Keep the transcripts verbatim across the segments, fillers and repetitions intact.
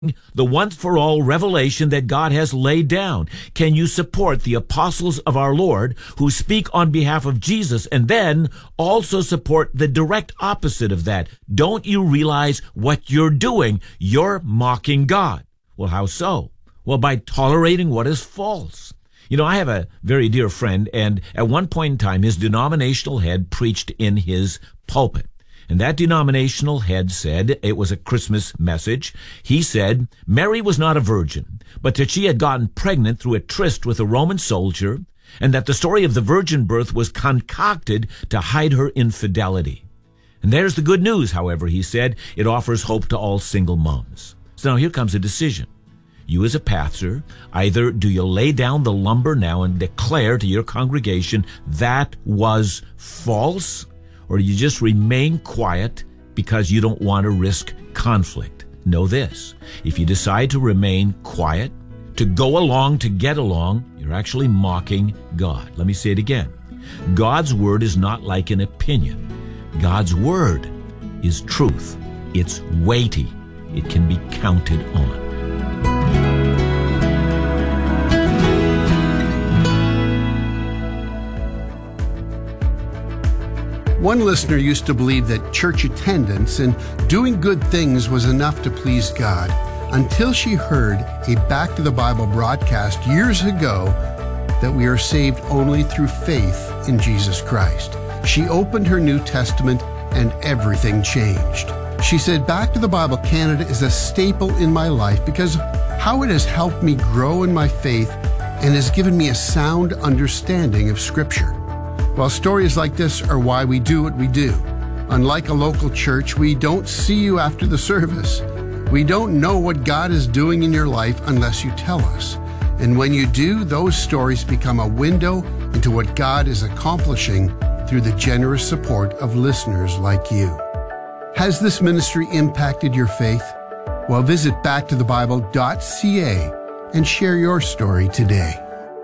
the once-for-all revelation that God has laid down? Can you support the apostles of our Lord who speak on behalf of Jesus and then also support the direct opposite of that? Don't you realize what you're doing? You're mocking God. Well, how so? Well, by tolerating what is false. You know, I have a very dear friend, and at one point in time, his denominational head preached in his pulpit. And that denominational head said, it was a Christmas message, he said, Mary was not a virgin, but that she had gotten pregnant through a tryst with a Roman soldier, and that the story of the virgin birth was concocted to hide her infidelity. And there's the good news, however, he said, it offers hope to all single moms. So now here comes a decision. You as a pastor, either do you lay down the lumber now and declare to your congregation that was false, or do you just remain quiet because you don't want to risk conflict? Know this, if you decide to remain quiet, to go along to get along, you're actually mocking God. Let me say it again. God's word is not like an opinion. God's word is truth. It's weighty. It can be counted on. One listener used to believe that church attendance and doing good things was enough to please God, until she heard a Back to the Bible broadcast years ago that we are saved only through faith in Jesus Christ. She opened her New Testament and everything changed. She said, Back to the Bible Canada is a staple in my life because how it has helped me grow in my faith and has given me a sound understanding of Scripture. Well, stories like this are why we do what we do. Unlike a local church, we don't see you after the service. We don't know what God is doing in your life unless you tell us. And when you do, those stories become a window into what God is accomplishing through the generous support of listeners like you. Has this ministry impacted your faith? Well, visit back to the bible dot c a and share your story today.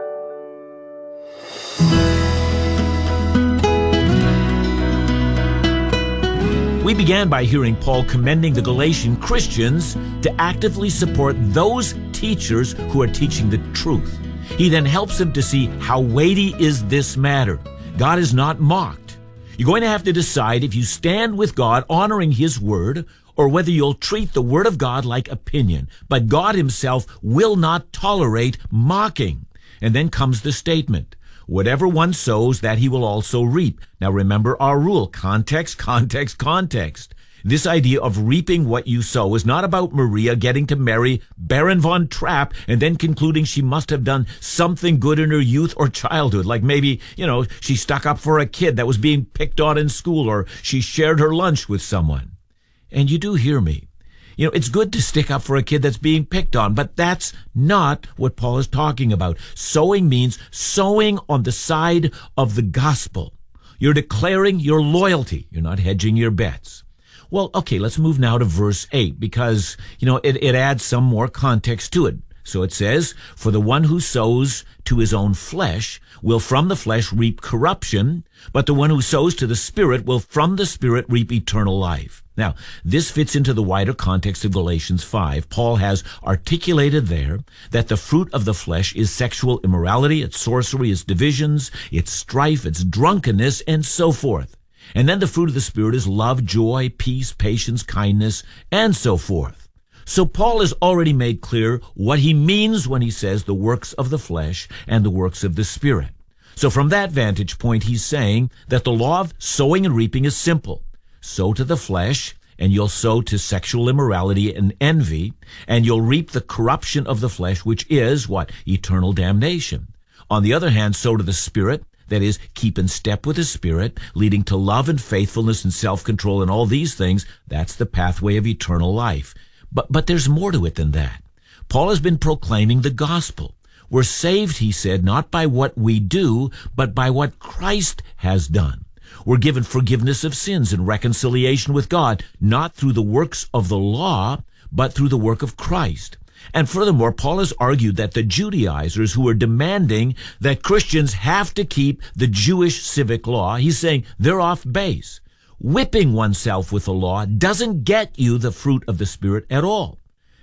We began by hearing Paul commending the Galatian Christians to actively support those teachers who are teaching the truth. He then helps them to see how weighty is this matter. God is not mocked. You're going to have to decide if you stand with God honoring His word or whether you'll treat the word of God like opinion. But God Himself will not tolerate mocking. And then comes the statement. Whatever one sows, that he will also reap. Now remember our rule, context, context, context. This idea of reaping what you sow is not about Maria getting to marry Baron von Trapp and then concluding she must have done something good in her youth or childhood. Like maybe, you know, she stuck up for a kid that was being picked on in school, or she shared her lunch with someone. And you do hear me. You know, it's good to stick up for a kid that's being picked on, but that's not what Paul is talking about. Sowing means sowing on the side of the gospel. You're declaring your loyalty. You're not hedging your bets. Well, okay, let's move now to verse eight because, you know, it, it adds some more context to it. So it says, for the one who sows to his own flesh will from the flesh reap corruption, but the one who sows to the Spirit will from the Spirit reap eternal life. Now, this fits into the wider context of Galatians five. Paul has articulated there that the fruit of the flesh is sexual immorality, it's sorcery, it's divisions, it's strife, it's drunkenness, and so forth. And then the fruit of the Spirit is love, joy, peace, patience, kindness, and so forth. So Paul has already made clear what he means when he says the works of the flesh and the works of the Spirit. So from that vantage point, he's saying that the law of sowing and reaping is simple. Sow to the flesh, and you'll sow to sexual immorality and envy, and you'll reap the corruption of the flesh, which is, what? Eternal damnation. On the other hand, sow to the Spirit, that is, keep in step with the Spirit, leading to love and faithfulness and self-control and all these things. That's the pathway of eternal life. But, but there's more to it than that. Paul has been proclaiming the gospel. We're saved, he said, not by what we do, but by what Christ has done. We're given forgiveness of sins and reconciliation with God, not through the works of the law, but through the work of Christ. And furthermore, Paul has argued that the Judaizers who are demanding that Christians have to keep the Jewish civic law, he's saying they're off base. Whipping oneself with the law doesn't get you the fruit of the Spirit at all.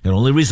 It only results